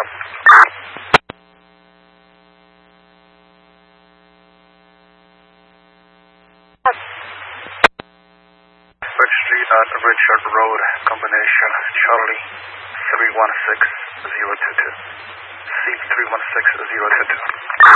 up. Birch Street at Richard Road, combination Charlie 316-022. C 316-022.